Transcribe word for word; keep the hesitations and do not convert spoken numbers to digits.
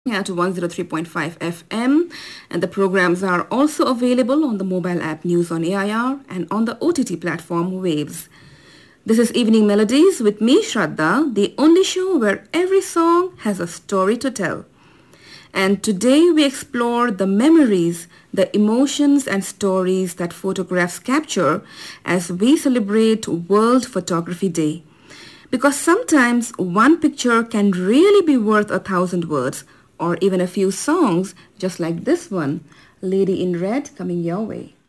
at one oh three point five F M, and the programs are also available on the mobile app News on A I R and on the O T T platform Waves. This is Evening Melodies with me, Shraddha, the only show where every song has a story to tell. And today we explore the memories, the emotions and stories that photographs capture as we celebrate World Photography Day. Because sometimes one picture can really be worth a thousand words, or even a few songs, just like this one, Lady in Red, coming your way.